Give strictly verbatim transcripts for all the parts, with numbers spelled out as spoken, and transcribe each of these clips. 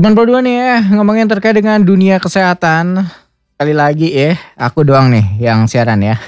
Teman berdua nih ya, ngomongin terkait dengan dunia kesehatan. Sekali lagi ya, aku doang nih yang siaran ya.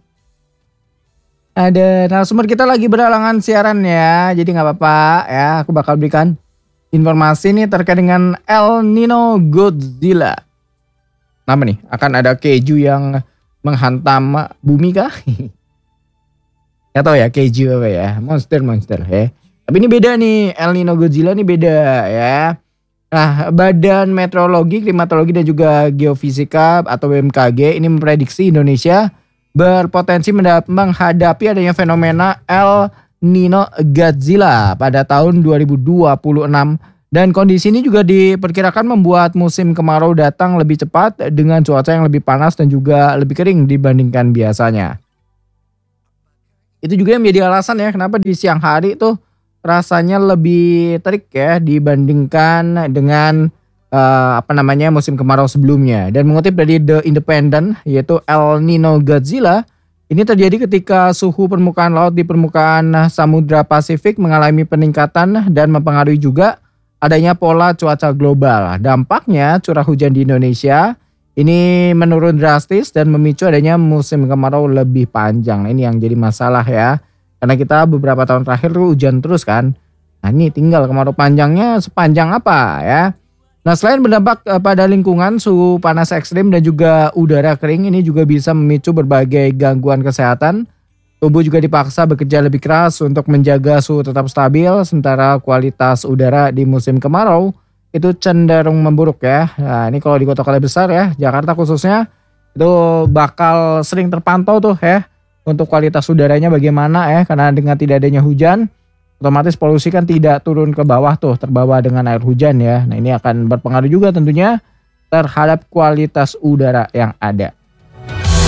Ada narasumber kita lagi beralangan siaran ya, jadi nggak apa-apa ya. Aku bakal berikan informasi nih terkait dengan El Nino Godzilla. Nama nih, akan ada keju yang menghantam bumi kah? Gak tau ya keju apa ya, monster-monster ya. Tapi ini beda nih, El Nino Godzilla ini beda ya. Nah, Badan Meteorologi, Klimatologi dan juga Geofisika atau B M K G ini memprediksi Indonesia berpotensi menghadapi adanya fenomena El Nino Godzilla pada tahun dua ribu dua puluh enam, dan kondisi ini juga diperkirakan membuat musim kemarau datang lebih cepat dengan cuaca yang lebih panas dan juga lebih kering dibandingkan biasanya. Itu juga yang menjadi alasan ya kenapa di siang hari tuh rasanya lebih terik ya dibandingkan dengan uh, apa namanya musim kemarau sebelumnya. Dan mengutip dari The Independent, yaitu El Nino Godzilla ini terjadi ketika suhu permukaan laut di permukaan Samudra Pasifik mengalami peningkatan dan mempengaruhi juga adanya pola cuaca global. Dampaknya curah hujan di Indonesia ini menurun drastis dan memicu adanya musim kemarau lebih panjang. Ini yang jadi masalah ya. Karena kita beberapa tahun terakhir tuh hujan terus kan. Nah ini tinggal kemarau panjangnya sepanjang apa ya. Nah selain berdampak pada lingkungan, suhu panas ekstrim dan juga udara kering ini juga bisa memicu berbagai gangguan kesehatan. Tubuh juga dipaksa bekerja lebih keras untuk menjaga suhu tetap stabil. Sementara kualitas udara di musim kemarau itu cenderung memburuk ya. Nah ini kalau di kota-kota besar ya, Jakarta khususnya itu bakal sering terpantau tuh ya. Untuk kualitas udaranya bagaimana ya, karena dengan tidak adanya hujan otomatis polusi kan tidak turun ke bawah tuh, terbawa dengan air hujan ya. Nah ini akan berpengaruh juga tentunya terhadap kualitas udara yang ada.